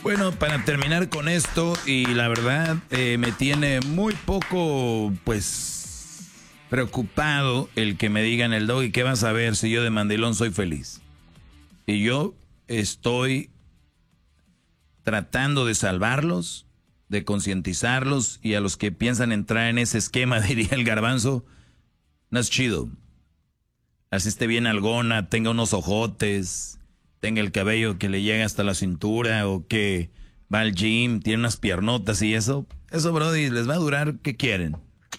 Bueno, para terminar con esto, y la verdad me tiene muy poco, pues, preocupado el que me digan el Doggy, ¿qué vas a ver si yo de mandilón soy feliz? Y yo estoy tratando de salvarlos, de concientizarlos, y a los que piensan entrar en ese esquema, diría el Garbanzo, no es chido. Así esté bien algona, tenga unos ojotes, tenga el cabello que le llega hasta la cintura, o que va al gym, tiene unas piernotas y eso, brody, les va a durar, ¿qué quieren?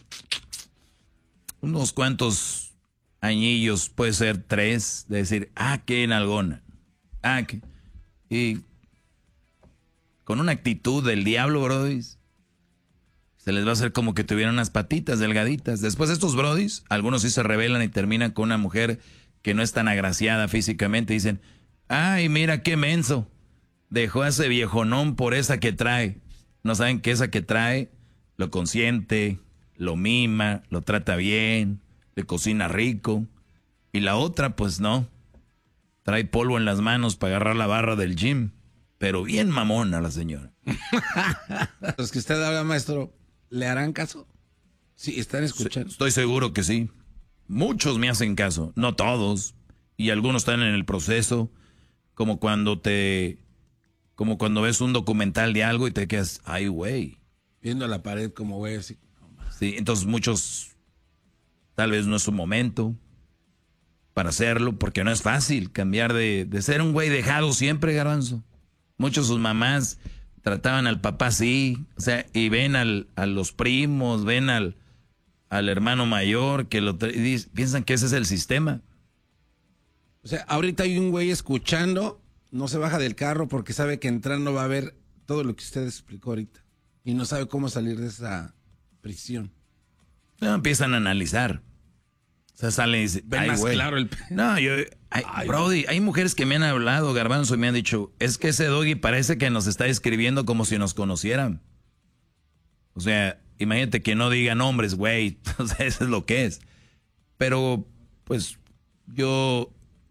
Unos cuantos añillos, puede ser 3, de decir, qué nalgona, qué... Y con una actitud del diablo, brody, se les va a hacer como que tuvieran unas patitas delgaditas. Después estos brodis, algunos sí se rebelan y terminan con una mujer que no es tan agraciada físicamente, dicen... Ay, mira qué menso. Dejó a ese viejonón por esa que trae. No saben que esa que trae lo consiente, lo mima, lo trata bien, le cocina rico. Y la otra, pues no. Trae polvo en las manos para agarrar la barra del gym. Pero bien mamona la señora. Los que usted habla, maestro, ¿le harán caso? Sí, están escuchando. Estoy seguro que sí. Muchos me hacen caso, no todos. Y algunos están en el proceso. Como cuando ves un documental de algo y te quedas, ay, güey. Viendo la pared como güey, así. Sí, entonces muchos, tal vez no es su momento para hacerlo, porque no es fácil cambiar de ser un güey dejado siempre, Garbanzo. Muchos sus mamás trataban al papá así, o sea, y ven a los primos, ven al hermano mayor, que piensan que ese es el sistema. O sea, ahorita hay un güey escuchando, no se baja del carro porque sabe que entrando va a ver todo lo que usted explicó ahorita. Y no sabe cómo salir de esa prisión. No, empiezan a analizar. O sea, salen y dicen, ven más güey. claro el... No, Brody, hay mujeres que me han hablado, Garbanzo, y me han dicho, es que ese Doggy parece que nos está escribiendo como si nos conocieran. O sea, imagínate que no digan nombres, güey. O sea, eso es lo que es. Pero, pues, yo...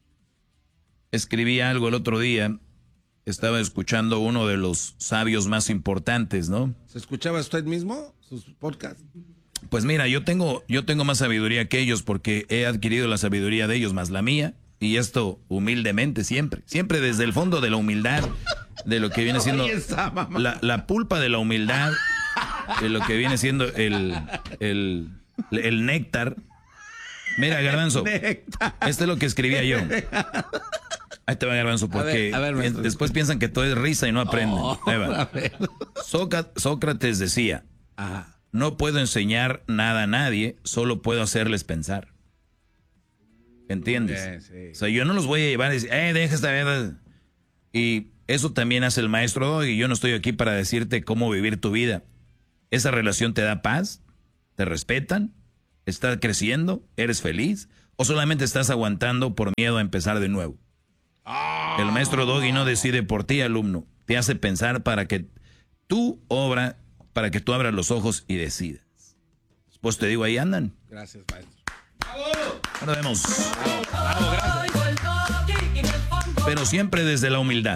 escribí algo el otro día, estaba escuchando uno de los sabios más importantes, ¿no? ¿Se escuchaba usted mismo sus podcasts? Pues mira, yo tengo más sabiduría que ellos porque he adquirido la sabiduría de ellos más la mía, y esto humildemente siempre desde el fondo de la humildad, de lo que viene siendo la pulpa de la humildad, de lo que viene siendo el néctar. Mira, Garbanzo, esto es lo que escribía yo. Ahí te va, Garbanzo, porque después piensan que todo es risa y no aprenden. Ahí va. Sócrates decía, no puedo enseñar nada a nadie, solo puedo hacerles pensar. ¿Entiendes? Sí. O sea, yo no los voy a llevar y decir, deja esta vida. Y eso también hace el maestro Doggy. Yo no estoy aquí para decirte cómo vivir tu vida. ¿Esa relación te da paz? ¿Te respetan? ¿Estás creciendo? ¿Eres feliz? ¿O solamente estás aguantando por miedo a empezar de nuevo? El maestro Doggy no decide por ti, alumno. Te hace pensar para que tú abras los ojos y decidas. Pues te digo, ahí andan. Gracias, maestro. Ahora vemos. Bravo, gracias. Pero siempre desde la humildad.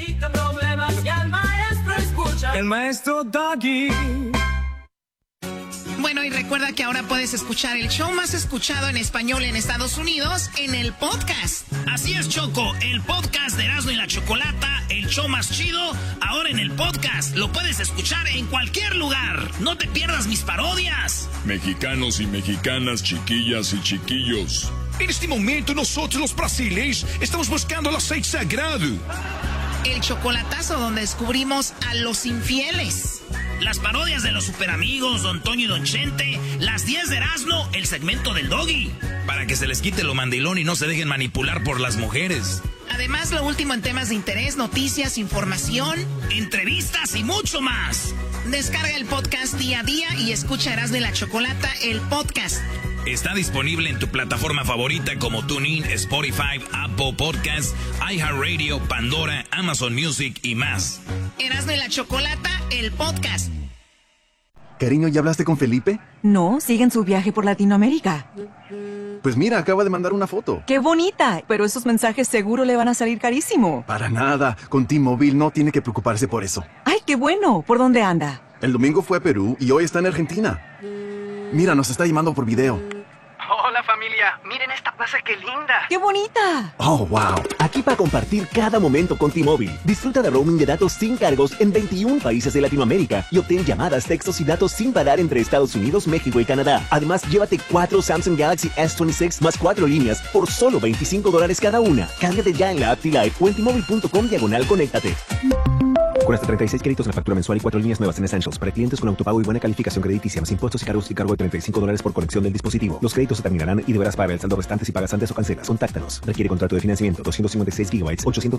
El maestro Doggy. Bueno, y recuerda que ahora puedes escuchar el show más escuchado en español en Estados Unidos en el podcast. Así es, Choco, el podcast de Erasmo y la Chocolata, el show más chido, ahora en el podcast. Lo puedes escuchar en cualquier lugar. No te pierdas mis parodias. Mexicanos y mexicanas, chiquillas y chiquillos. En este momento nosotros los brasileños estamos buscando el aceite sagrado. El chocolatazo donde descubrimos a los infieles. Las parodias de los superamigos, Don Toño y Don Chente, las 10 de Erasmo, el segmento del Doggy. Para que se les quite lo mandilón y no se dejen manipular por las mujeres. Además, lo último en temas de interés, noticias, información, entrevistas y mucho más. Descarga el podcast día a día y escucha Erasmo y la Chocolata, el podcast. Está disponible en tu plataforma favorita como TuneIn, Spotify, Apple Podcasts, iHeartRadio, Pandora, Amazon Music y más. Erasmo y la Chocolata, el podcast. Cariño, ¿ya hablaste con Felipe? No, sigue en su viaje por Latinoamérica. Pues mira, acaba de mandar una foto. ¡Qué bonita! Pero esos mensajes seguro le van a salir carísimo. Para nada. Con T-Mobile no tiene que preocuparse por eso. ¡Ay, qué bueno! ¿Por dónde anda? El domingo fue a Perú y hoy está en Argentina. Mira, nos está llamando por video. Hola familia, miren esta plaza, qué linda. ¡Qué bonita! Oh, wow. Aquí para compartir cada momento con T-Mobile. Disfruta de roaming de datos sin cargos en 21 países de Latinoamérica y obtén llamadas, textos y datos sin parar entre Estados Unidos, México y Canadá. Además, llévate 4 Samsung Galaxy S26 más 4 líneas por solo $25 cada una. Cámbiate ya en la app T-Life o en T-Mobile.com/conéctate. Con hasta 36 créditos en la factura mensual y 4 líneas nuevas en Essentials para clientes con autopago y buena calificación crediticia, más impuestos y cargos y cargo de $35 por conexión del dispositivo. Los créditos se terminarán y deberás pagar el saldo restante si pagas antes o cancelas. Contáctanos. Requiere contrato de financiamiento. 256 GB,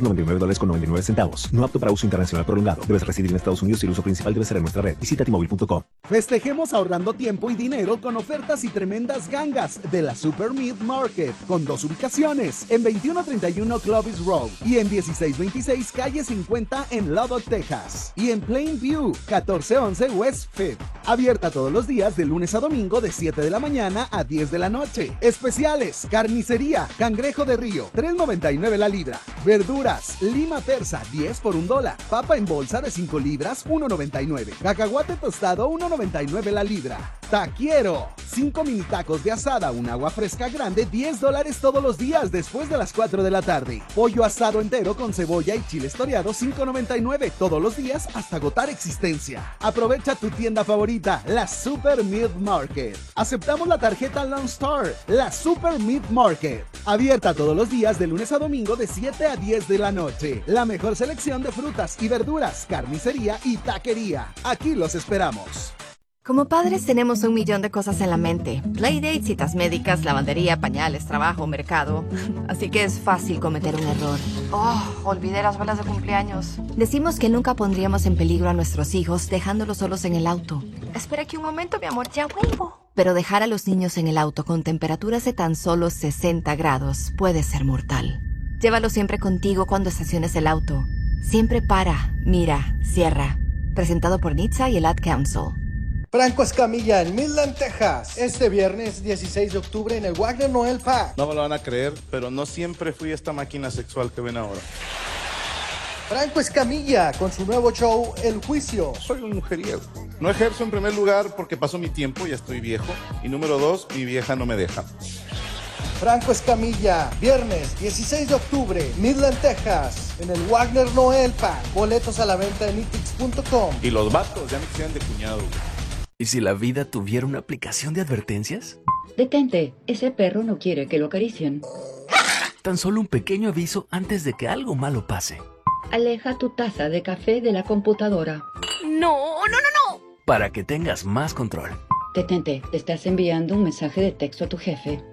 $899.99. No apto para uso internacional prolongado. Debes residir en Estados Unidos y el uso principal debe ser en nuestra red. Visita T-Mobile.com. Festejemos ahorrando tiempo y dinero con ofertas y tremendas gangas de la Super Meat Market, con 2 ubicaciones, en 2131 Clovis Road y en 1626 Calle 50 en Lubbock, Texas, y en Plainview, 1411 West Fifth. Abierta todos los días de lunes a domingo de 7 de la mañana a 10 de la noche. Especiales: carnicería, cangrejo de río, $3.99 la libra. Verduras, lima persa, 10 por $1. Papa en bolsa de 5 libras, $1.99. Cacahuate tostado, $1.99 la libra. Taquiero, 5 mini tacos de asada, un agua fresca grande, $10 todos los días después de las 4 de la tarde. Pollo asado entero con cebolla y chiles toreados, $5.99 todos los días hasta agotar existencia. Aprovecha tu tienda favorita, la Super Meat Market. Aceptamos la tarjeta Lone Star, la Super Meat Market. Abierta todos los días de lunes a domingo de 7 a 10 de la noche. La mejor selección de frutas y verduras, carnicería y taquería. Aquí los esperamos. Como padres tenemos 1.000.000 de cosas en la mente. Playdates, citas médicas, lavandería, pañales, trabajo, mercado. Así que es fácil cometer un error. Olvidé las velas de cumpleaños. Decimos que nunca pondríamos en peligro a nuestros hijos dejándolos solos en el auto. Espera aquí un momento, mi amor, ya vuelvo. Pero dejar a los niños en el auto con temperaturas de tan solo 60 grados puede ser mortal. Llévalo siempre contigo cuando estaciones el auto. Siempre para, mira, cierra. Presentado por NHTSA y el Ad Council. Franco Escamilla en Midland, Texas. Este viernes 16 de octubre en el Wagner Noel Park. No me lo van a creer, pero no siempre fui esta máquina sexual que ven ahora. Franco Escamilla con su nuevo show El Juicio. Soy un mujeriego. No ejerzo en primer lugar porque pasó mi tiempo, ya estoy viejo. Y número 2, mi vieja no me deja. Franco Escamilla, viernes 16 de octubre, Midland, Texas, en el Wagner Noel Park. Boletos a la venta en itix.com. Y los vatos ya me quedan de cuñado. ¿Y si la vida tuviera una aplicación de advertencias? Detente, ese perro no quiere que lo acaricien. Tan solo un pequeño aviso antes de que algo malo pase. Aleja tu taza de café de la computadora. ¡No! Para que tengas más control. Detente, te estás enviando un mensaje de texto a tu jefe.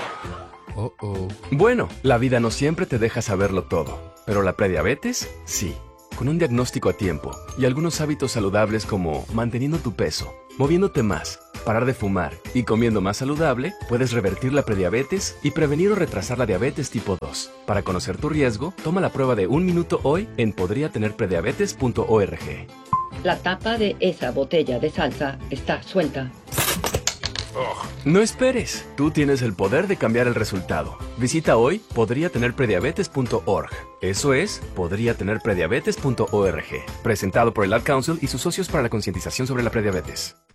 Bueno, la vida no siempre te deja saberlo todo, pero la prediabetes, sí. Con un diagnóstico a tiempo y algunos hábitos saludables como manteniendo tu peso, moviéndote más, parar de fumar y comiendo más saludable, puedes revertir la prediabetes y prevenir o retrasar la diabetes tipo 2. Para conocer tu riesgo, toma la prueba de 1 minuto hoy en podriatenerprediabetes.org. La tapa de esa botella de salsa está suelta. No esperes, tú tienes el poder de cambiar el resultado. Visita hoy podriatenerprediabetes.org. Eso es podriatenerprediabetes.org. Presentado por el Ad Council y sus socios para la concientización sobre la prediabetes.